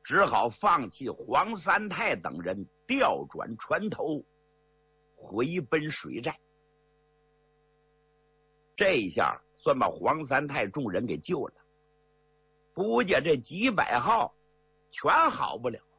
只好放弃黄三泰等人，调转船头回奔水寨。这一下算把黄三泰众人给救了，不计这几百号全好不了。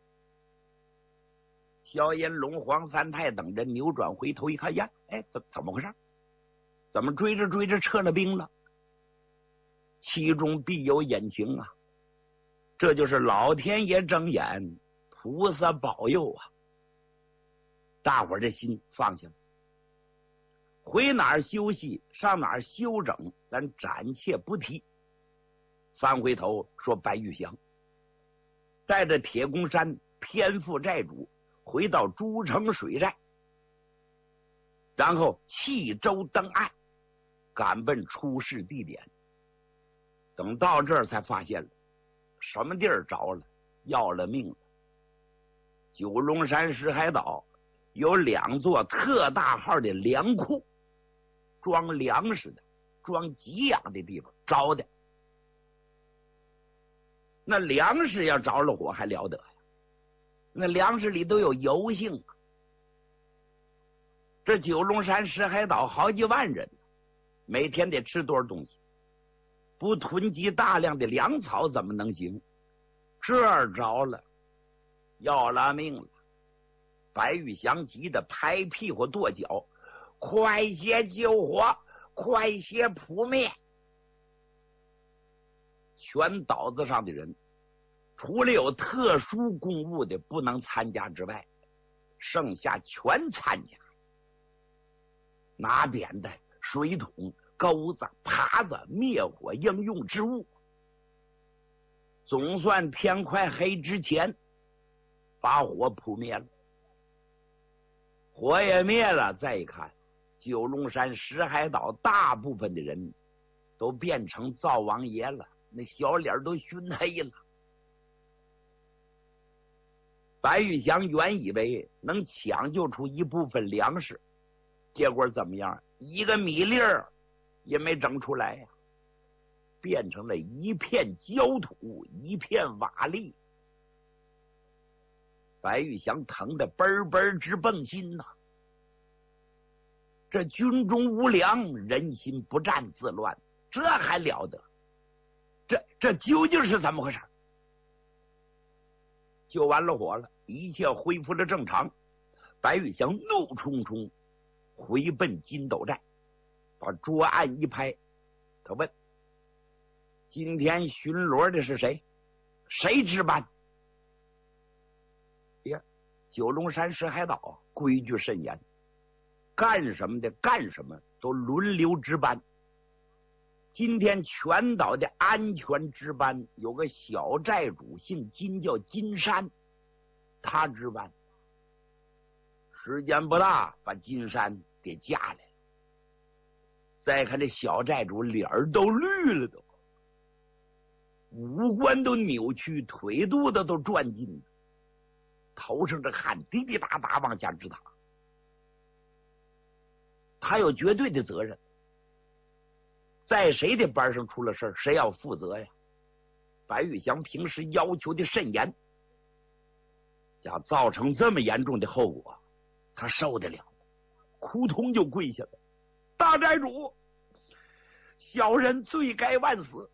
萧银龙、黄三泰等人扭转回头一看呀，哎，怎么回事？怎么追着追着撤了兵了？其中必有隐情啊！这就是老天爷睁眼，菩萨保佑啊！大伙儿这心放下了，回哪儿休息，上哪儿休整，咱暂且不提。翻回头说，白玉祥带着铁公山偏副寨主回到诸城水寨，然后弃舟登岸，赶奔出事地点。等到这儿才发现了什么地儿着了，要了命了。九龙山石海岛有2座特大号的粮库，装粮食的，装给养的地方着的。那粮食要着了火还了得呀？那粮食里都有油性。这九龙山石海岛好几万人，每天得吃多少东西？不囤积大量的粮草怎么能行？这儿着了，要了命了！白玉祥急得拍屁股跺脚，快些救火，快些扑灭！全岛子上的人，除了有特殊公务的不能参加之外，剩下全参加。拿扁担、水桶、钩子、耙子、灭火应用之物，总算天快黑之前把火扑灭了。火也灭了，再一看，九龙山石海岛大部分的人都变成灶王爷了，那小脸都熏黑了。白玉祥原以为能抢救出一部分粮食，结果怎么样？一个米粒儿也没整出来呀，变成了一片焦土，一片瓦砾。白玉祥疼得嘣嘣直蹦心呐！这军中无粮，人心不战自乱，这还了得？这究竟是怎么回事？救完了火了，一切恢复了正常。白玉祥怒冲冲回奔金斗寨，把桌案一拍，他问：今天巡逻的是谁？谁值班？呀，九龙山石海岛规矩甚严，干什么的干什么都轮流值班。今天全岛的安全值班有个小寨主，姓金，叫金山，他值班。时间不大，把金山给架来了。再看这小寨主脸都绿了，都五官都扭曲，腿肚子都转进了，头上这汗滴滴答答往下直淌。他有绝对的责任，在谁的班上出了事，谁要负责呀？白玉祥平时要求的甚严，要造成这么严重的后果，他受得了？扑通就跪下了：大寨主，小人罪该万死。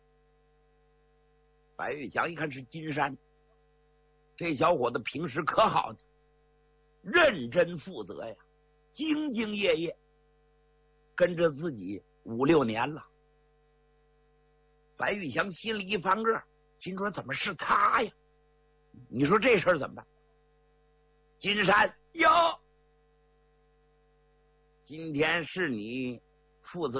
白玉祥一看是金山，这小伙子平时可好呢，认真负责呀，兢兢业业，跟着自己5、6年了。白玉祥心里一翻个，心说怎么是他呀？你说这事儿怎么办？金山，哟，今天是你负责